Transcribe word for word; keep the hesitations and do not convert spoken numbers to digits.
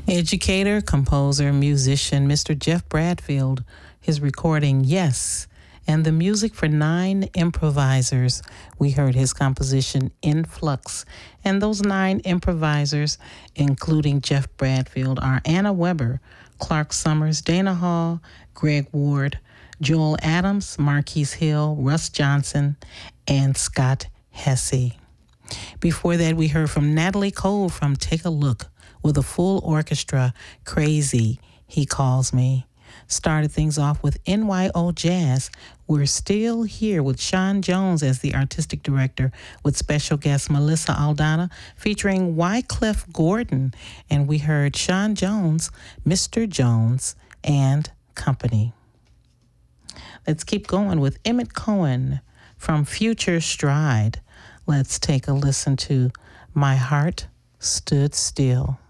Educator, composer, musician, Mister Jeff Bradfield, his recording, Yes, and the music for Nine Improvisers. We heard his composition, Influx. And those nine improvisers, including Jeff Bradfield, are Anna Weber, Clark Summers, Dana Hall, Greg Ward, Joel Adams, Marquise Hill, Russ Johnson, and Scott Hesse. Before that, we heard from Natalie Cole from Take a Look with a full orchestra, Crazy, He Calls Me. Started things off with N Y O Jazz. We're Still Here with Sean Jones as the artistic director with special guest Melissa Aldana featuring Wycliffe Gordon. And we heard Sean Jones, Mister Jones, and Company. Let's keep going with Emmett Cohen from Future Stride. Let's take a listen to My Heart Stood Still.